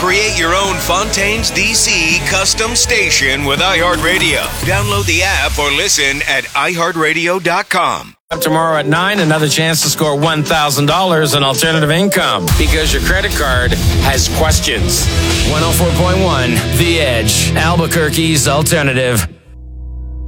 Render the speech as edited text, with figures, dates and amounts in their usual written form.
Create your own Fontaine's DC custom station with iHeartRadio. Download the app or listen at iHeartRadio.com. Tomorrow at 9, another chance to score $1,000 in alternative income because your credit card has questions. 104.1 The Edge, Albuquerque's alternative.